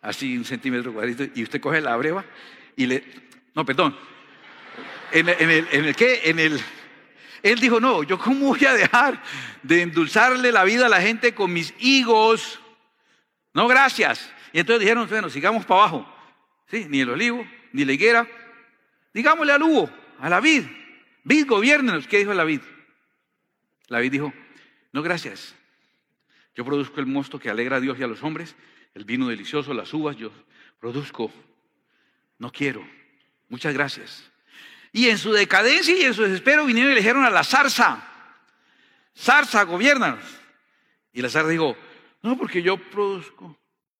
así 1 cuadrito, y usted coge la breva y le... No, perdón. Él dijo, no, yo cómo voy a dejar de endulzarle la vida a la gente con mis higos. No, gracias. Y entonces dijeron, bueno, sigamos para abajo. ¿Sí? Ni el olivo, ni la higuera. Digámosle al hugo, a la vid. Vid, gobiérnenos. ¿Qué dijo la vid? La vid dijo, no, gracias. Yo produzco el mosto que alegra a Dios y a los hombres, el vino delicioso, las uvas, yo produzco. No quiero. Muchas gracias. Y en su decadencia y en su desespero vinieron y le dijeron a la zarza, zarza, gobiérnanos. Y la zarza dijo, no, porque yo produzco.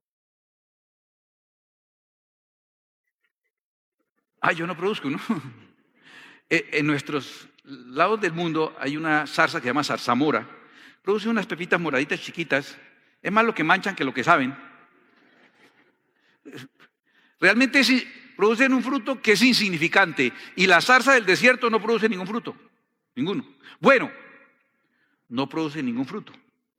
Yo no produzco, ¿no? En nuestros lados del mundo hay una zarza que se llama zarzamora. Produce unas pepitas moraditas chiquitas. Es más lo que manchan que lo que saben. Realmente producen un fruto que es insignificante. Y la zarza del desierto no produce ningún fruto. Ninguno. Bueno, no produce ningún fruto.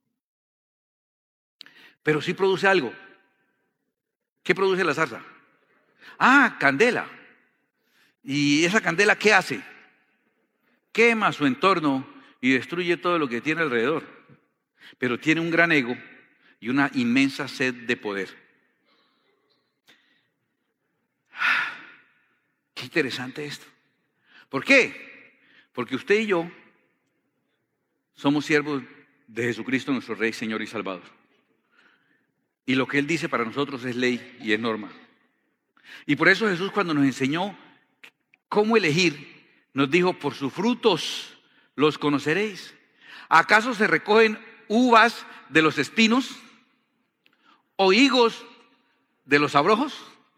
Pero sí produce algo. ¿Qué produce la zarza? Candela. ¿Y esa candela qué hace? Quema su entorno y destruye todo lo que tiene alrededor. Pero tiene un gran ego y una inmensa sed de poder. Qué interesante esto. ¿Por qué? Porque usted y yo somos siervos de Jesucristo, nuestro Rey, Señor y Salvador. Y lo que Él dice para nosotros es ley y es norma. Y por eso Jesús, cuando nos enseñó cómo elegir, nos dijo, por sus frutos los conoceréis. ¿Acaso se recogen uvas de los espinos o higos de los abrojos?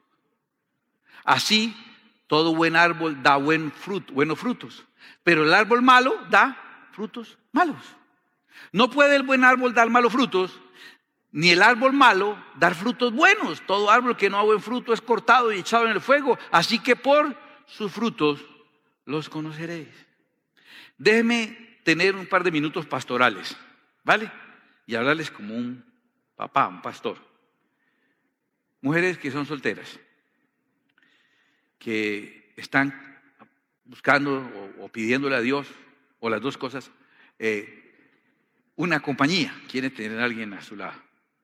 Así, todo buen árbol da buenos frutos, pero el árbol malo da frutos malos. No puede el buen árbol dar malos frutos, ni el árbol malo dar frutos buenos. Todo árbol que no da buen fruto es cortado y echado en el fuego. Así que por sus frutos los conoceréis. Déjeme tener un par de minutos pastorales, ¿vale? Y hablarles como un papá, un pastor. Mujeres que son solteras, que están buscando o pidiéndole a Dios, o las dos cosas, una compañía, quieren tener a alguien a su lado.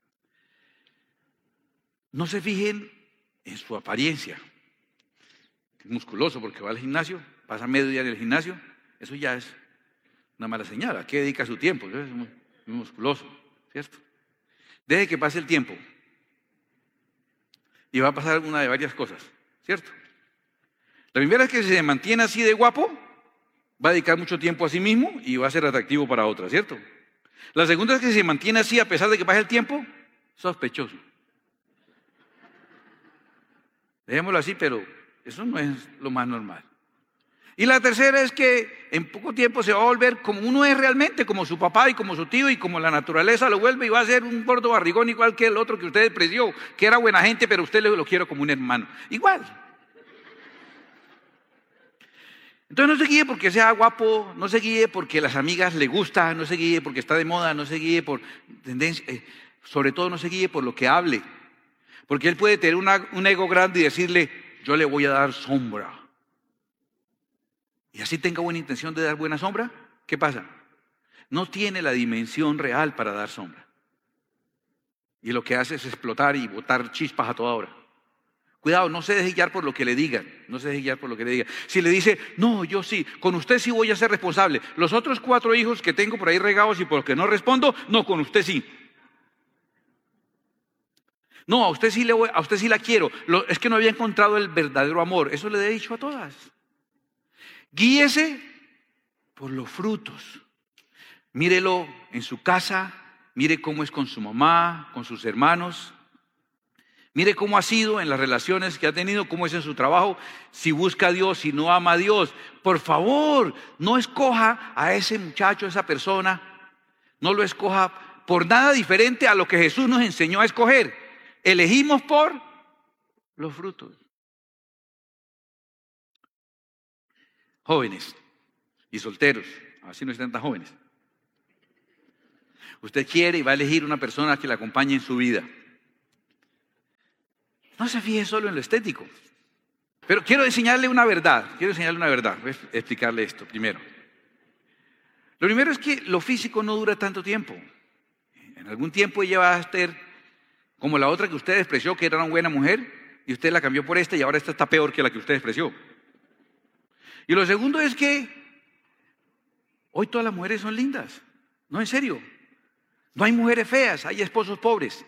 No se fijen en su apariencia. Es musculoso porque va al gimnasio, pasa medio día en el gimnasio, eso ya es una mala señal. ¿A qué dedica su tiempo? Es muy musculoso, ¿cierto? Deje que pase el tiempo y va a pasar una de varias cosas, ¿cierto? La primera es que si se mantiene así de guapo, va a dedicar mucho tiempo a sí mismo y va a ser atractivo para otras, ¿cierto? La segunda es que si se mantiene así a pesar de que pase el tiempo, sospechoso. Dejémoslo así, pero eso no es lo más normal. Y la tercera es que en poco tiempo se va a volver como uno es realmente, como su papá y como su tío y como la naturaleza lo vuelve, y va a ser un gordo barrigón igual que el otro que usted despreció, que era buena gente, pero usted lo quiere como un hermano. Igual. Entonces no se guíe porque sea guapo, no se guíe porque las amigas le gustan, no se guíe porque está de moda, no se guíe por tendencia, sobre todo no se guíe por lo que hable. Porque él puede tener un ego grande y decirle, yo le voy a dar sombra. Y así tenga buena intención de dar buena sombra, ¿qué pasa? No tiene la dimensión real para dar sombra. Y lo que hace es explotar y botar chispas a toda hora. Cuidado, no se deje guiar por lo que le digan, no se deje guiar por lo que le digan. Si le dice, no, yo sí, con usted sí voy a ser responsable. Los otros 4 hijos que tengo por ahí regados y por los que no respondo, no, con usted sí. No, a usted sí la quiero. Es que no había encontrado el verdadero amor. Eso le he dicho a todas. Guíese por los frutos. Mírelo en su casa, mire cómo es con su mamá, con sus hermanos. Mire cómo ha sido en las relaciones que ha tenido, cómo es en su trabajo, si busca a Dios, si no ama a Dios. Por favor, no escoja a ese muchacho, a esa persona, no lo escoja por nada diferente a lo que Jesús nos enseñó a escoger. Elegimos por los frutos. Jóvenes y solteros, así no están tan jóvenes. Usted quiere y va a elegir una persona que le acompañe en su vida. No se fije solo en lo estético. Pero quiero enseñarle una verdad. Voy a explicarle esto primero. Lo primero es que lo físico no dura tanto tiempo. En algún tiempo ella va a ser como la otra que usted despreció, que era una buena mujer, y usted la cambió por esta y ahora esta está peor que la que usted despreció. Y lo segundo es que hoy todas las mujeres son lindas. No, en serio. No hay mujeres feas, hay esposos pobres.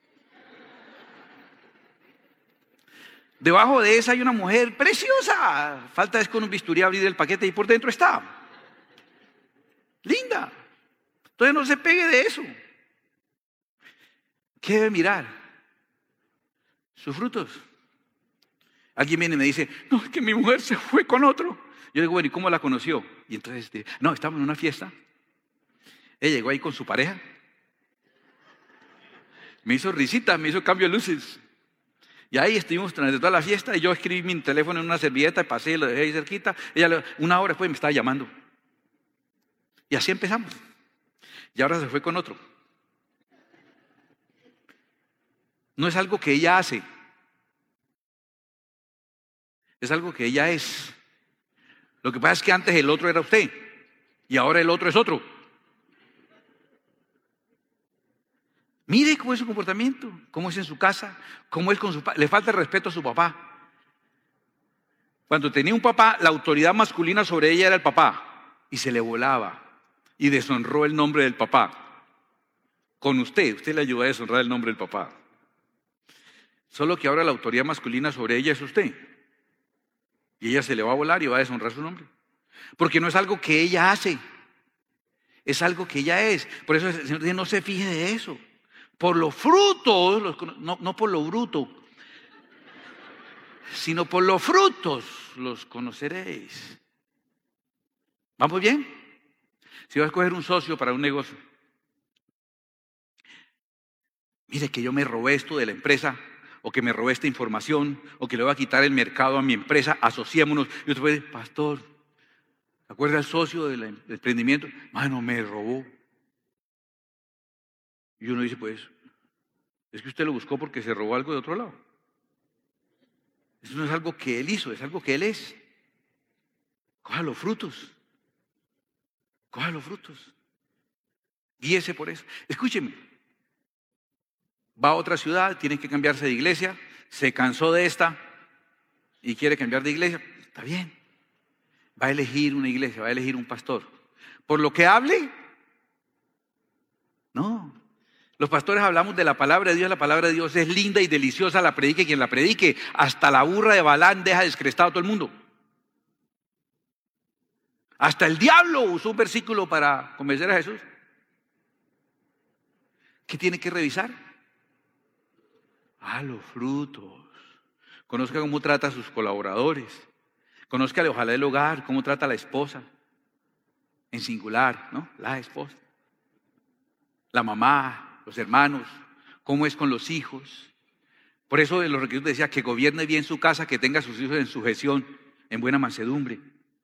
Debajo de esa hay una mujer preciosa. Falta es con un bisturí abrir el paquete y por dentro está. Linda. Entonces no se pegue de eso. ¿Qué debe mirar? Sus frutos. Alguien viene y me dice, no, es que mi mujer se fue con otro. Yo digo, bueno, ¿y cómo la conoció? Y entonces, no, estábamos en una fiesta. Ella llegó ahí con su pareja. Me hizo risita, me hizo cambio de luces. Y ahí estuvimos durante toda la fiesta y yo escribí mi teléfono en una servilleta, pasé y lo dejé ahí cerquita. Ella, una hora después me estaba llamando. Y así empezamos. Y ahora se fue con otro. No es algo que ella hace. Es algo que ella es. Lo que pasa es que antes el otro era usted y ahora el otro es otro. Mire cómo es su comportamiento, cómo es en su casa, cómo es con su papá. Le falta el respeto a su papá. Cuando tenía un papá, la autoridad masculina sobre ella era el papá y se le volaba y deshonró el nombre del papá. Con usted le ayudó a deshonrar el nombre del papá. Solo que ahora la autoridad masculina sobre ella es usted. Y ella se le va a volar y va a deshonrar su nombre. Porque no es algo que ella hace, es algo que ella es. Por eso el Señor dice, no se fije de eso. Por los frutos, no por lo bruto, sino por los frutos los conoceréis. ¿Vamos bien? Si vas a escoger un socio para un negocio, mire que yo me robé esto de la empresa, o que me robé esta información, o que le voy a quitar el mercado a mi empresa, asociémonos. Y usted puede decir, pastor, ¿se acuerda el socio del emprendimiento? Mano, me robó. Y uno dice, pues, es que usted lo buscó porque se robó algo de otro lado. Eso no es algo que él hizo, es algo que él es. Coja los frutos. Coja los frutos. Guíese por eso. Escúcheme. Va a otra ciudad, tiene que cambiarse de iglesia, se cansó de esta y quiere cambiar de iglesia. Está bien. Va a elegir una iglesia, va a elegir un pastor. ¿Por lo que hable? No. Los pastores hablamos de la palabra de Dios. La palabra de Dios es linda y deliciosa, la predique quien la predique. Hasta la burra de Balán deja descrestado a todo el mundo. Hasta el diablo usó un versículo para convencer a Jesús. ¿Qué tiene que revisar? Los frutos. Conozca cómo trata a sus colaboradores. Conózcale ojalá el hogar, cómo trata a la esposa. En singular, ¿no? La esposa. La mamá, los hermanos, cómo es con los hijos. Por eso en los requisitos decía que gobierne bien su casa, que tenga a sus hijos en sujeción, en buena mansedumbre.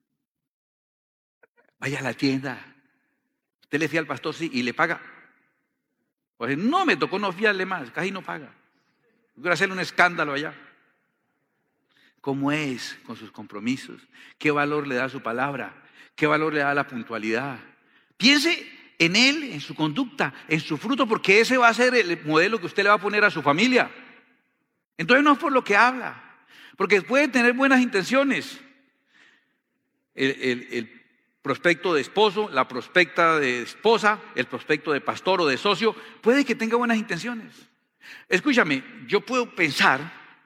Vaya a la tienda. Usted le fía al pastor, sí, y le paga. Pues no, me tocó no fiarle más, casi no paga. Quiero hacerle un escándalo allá. ¿Cómo es con sus compromisos? ¿Qué valor le da a su palabra? ¿Qué valor le da a la puntualidad? Piense en él, en su conducta, en su fruto, porque ese va a ser el modelo que usted le va a poner a su familia. Entonces no es por lo que habla, porque puede tener buenas intenciones. El prospecto de esposo, la prospecta de esposa, el prospecto de pastor o de socio, puede que tenga buenas intenciones. Escúchame, yo puedo pensar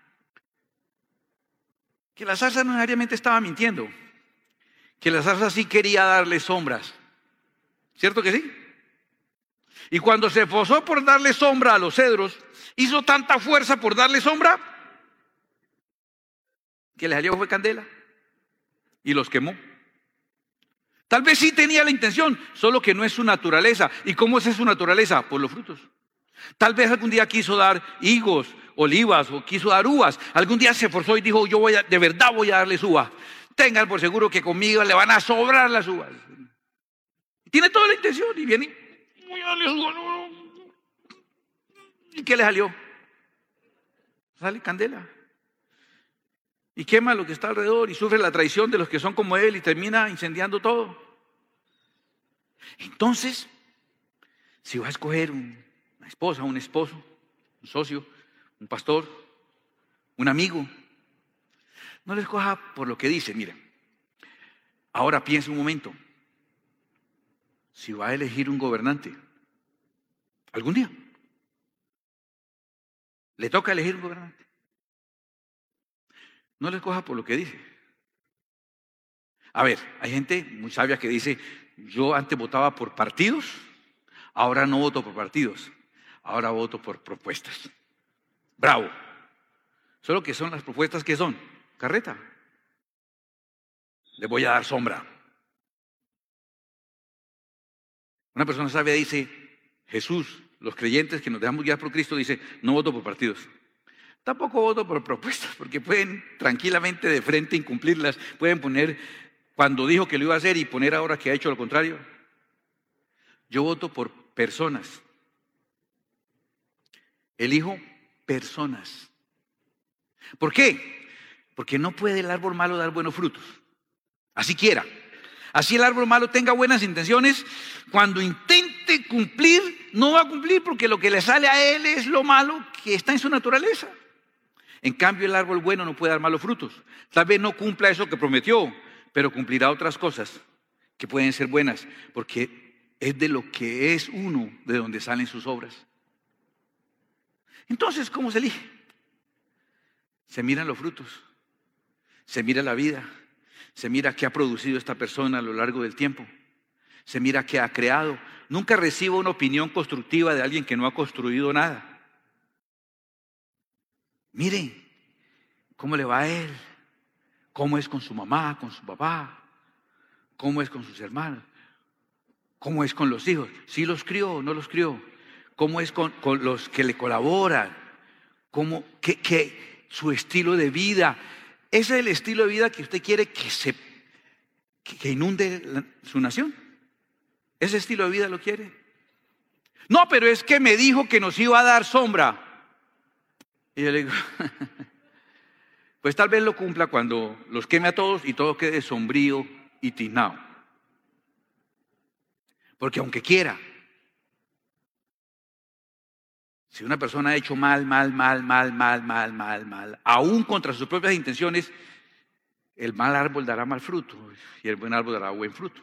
que la zarza no necesariamente estaba mintiendo, que la zarza sí quería darle sombras, ¿cierto que sí? Y cuando se esforzó por darle sombra a los cedros, hizo tanta fuerza por darle sombra que les salió fue candela y los quemó. Tal vez sí tenía la intención, solo que no es su naturaleza. ¿Y cómo es su naturaleza? Por los frutos. Tal vez algún día quiso dar higos, olivas o quiso dar uvas. Algún día se esforzó y dijo, de verdad voy a darles uvas. Tengan por seguro que conmigo le van a sobrar las uvas. Tiene toda la intención y viene, voy a darles uvas. ¿Y qué le salió? sale candela. Y quema lo que está alrededor y sufre la traición de los que son como él y termina incendiando todo. Entonces, si vas a escoger una esposa, un esposo, un socio, un pastor, un amigo, no lo escoja por lo que dice. Mire, ahora piense un momento. Si va a elegir un gobernante, algún día le toca elegir un gobernante, no lo escoja por lo que dice. A ver, hay gente muy sabia que dice, yo antes votaba por partidos, ahora no voto por partidos, ahora voto por propuestas. Bravo. Solo que son las propuestas que son carreta. Les voy a dar sombra. Una persona sabia dice, Jesús, los creyentes que nos dejamos guiar por Cristo, dice, no voto por partidos. Tampoco voto por propuestas, porque pueden tranquilamente de frente incumplirlas. Pueden poner cuando dijo que lo iba a hacer y poner ahora que ha hecho lo contrario. Yo voto por personas. Elijo personas. ¿Por qué? Porque no puede el árbol malo dar buenos frutos. Así quiera. Así el árbol malo tenga buenas intenciones, cuando intente cumplir, no va a cumplir porque lo que le sale a él es lo malo que está en su naturaleza. En cambio, el árbol bueno no puede dar malos frutos. Tal vez no cumpla eso que prometió, pero cumplirá otras cosas que pueden ser buenas, porque es de lo que es uno, de donde salen sus obras. Entonces, ¿cómo se elige? Se miran los frutos, se mira la vida, se mira qué ha producido esta persona a lo largo del tiempo, se mira qué ha creado. Nunca recibo una opinión constructiva de alguien que no ha construido nada. Miren cómo le va a él, cómo es con su mamá, con su papá, cómo es con sus hermanos, cómo es con los hijos, si los crió o no los crió, cómo es con los que le colaboran, cómo, que su estilo de vida. Ese es el estilo de vida que usted quiere que inunde su nación. ¿Ese estilo de vida lo quiere? No, pero es que me dijo que nos iba a dar sombra. Y yo le digo, pues tal vez lo cumpla cuando los queme a todos y todo quede sombrío y tiznado. Porque aunque quiera, si una persona ha hecho mal, aún contra sus propias intenciones, el mal árbol dará mal fruto y el buen árbol dará buen fruto.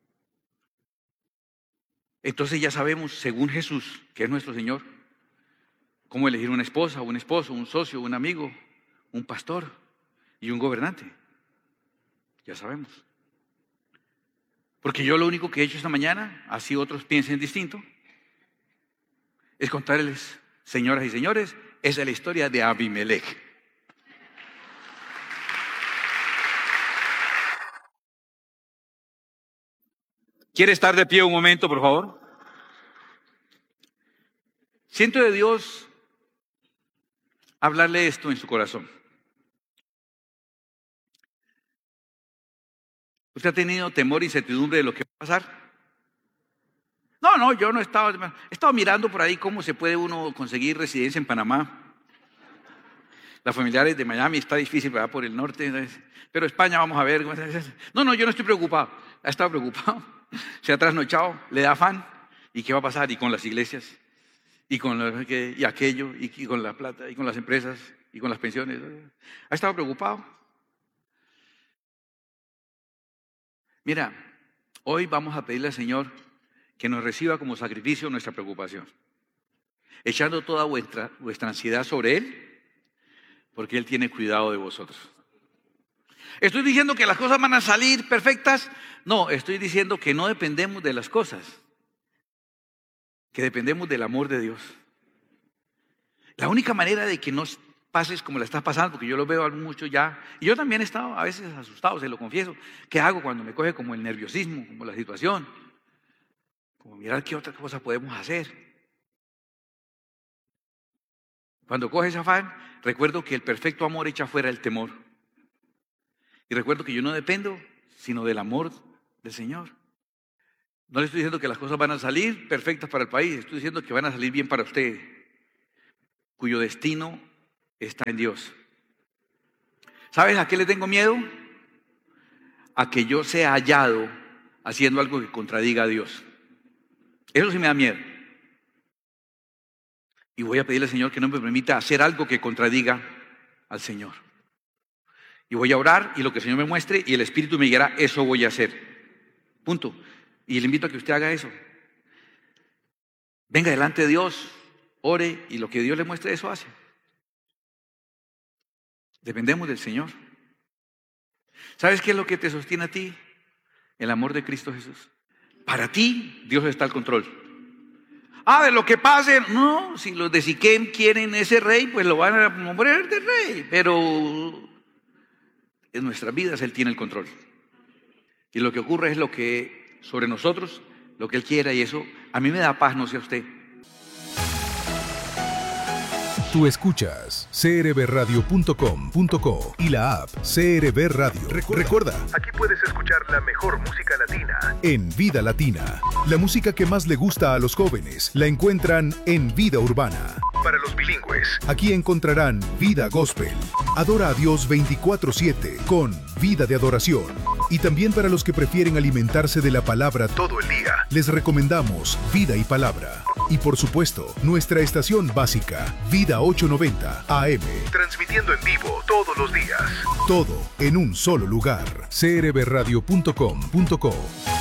Entonces ya sabemos, según Jesús, que es nuestro Señor, cómo elegir una esposa, un esposo, un socio, un amigo, un pastor y un gobernante. Ya sabemos. Porque yo lo único que he hecho esta mañana, así otros piensen distinto, es contarles, señoras y señores, esa es la historia de Abimelech. ¿Quiere estar de pie un momento, por favor? Siento de Dios hablarle esto en su corazón. ¿Usted ha tenido temor e incertidumbre de lo que va a pasar? No, yo no he estado mirando por ahí cómo se puede uno conseguir residencia en Panamá. Las familiares de Miami está difícil, ¿verdad? Por el norte, pero España vamos a ver. No, yo no estoy preocupado. Ha estado preocupado, se ha trasnochado, le da afán. ¿Y qué va a pasar? Y con las iglesias, y con y aquello, y con la plata, y con las empresas, y con las pensiones. Ha estado preocupado. Mira, hoy vamos a pedirle al Señor que nos reciba como sacrificio nuestra preocupación, echando toda vuestra ansiedad sobre Él, porque Él tiene cuidado de vosotros. ¿Estoy diciendo que las cosas van a salir perfectas? No, estoy diciendo que no dependemos de las cosas, que dependemos del amor de Dios. La única manera de que no pases como la estás pasando, porque yo lo veo mucho ya, y yo también he estado a veces asustado, se lo confieso. ¿Qué hago cuando me coge como el nerviosismo, como la situación? Como mirar qué otra cosa podemos hacer. Cuando coge ese afán, recuerdo que el perfecto amor echa fuera el temor. Y recuerdo que yo no dependo, sino del amor del Señor. No le estoy diciendo que las cosas van a salir perfectas para el país, estoy diciendo que van a salir bien para usted, cuyo destino está en Dios. ¿Sabes a qué le tengo miedo? A que yo sea hallado haciendo algo que contradiga a Dios. Eso sí me da miedo. Y voy a pedirle al Señor que no me permita hacer algo que contradiga al Señor. Y voy a orar y lo que el Señor me muestre y el Espíritu me guiará, eso voy a hacer. Punto. Y le invito a que usted haga eso. Venga delante de Dios, ore y lo que Dios le muestre, eso hace. Dependemos del Señor. ¿Sabes qué es lo que te sostiene a ti? El amor de Cristo Jesús. Para ti, Dios está al control. De lo que pase, no, si los de Siquem quieren ese rey, pues lo van a nombrar de rey, pero en nuestras vidas Él tiene el control. Y lo que ocurre es lo que sobre nosotros, lo que Él quiera, y eso a mí me da paz, no sé a usted. Tú escuchas crbradio.com.co y la app CRB Radio. Recuerda, aquí puedes escuchar la mejor música latina en Vida Latina. La música que más le gusta a los jóvenes la encuentran en Vida Urbana. Para los bilingües, aquí encontrarán Vida Gospel. Adora a Dios 24/7 con Vida de Adoración. Y también para los que prefieren alimentarse de la palabra todo el día, les recomendamos Vida y Palabra. Y por supuesto, nuestra estación básica, Vida 890 AM. Transmitiendo en vivo todos los días. Todo en un solo lugar. crbradio.com.co